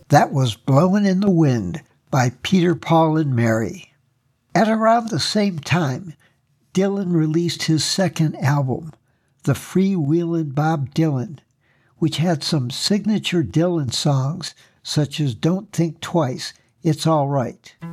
That was Blowin' in the Wind by Peter, Paul, and Mary. At around the same time, Dylan released his second album, The Freewheelin' Bob Dylan, which had some signature Dylan songs such as Don't Think Twice, It's All Right.